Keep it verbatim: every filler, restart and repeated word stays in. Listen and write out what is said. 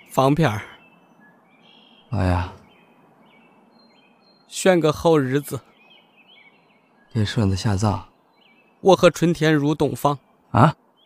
方片儿。 老爷， 选个好日子， 给顺子下葬。 我和春天入洞房。 啊？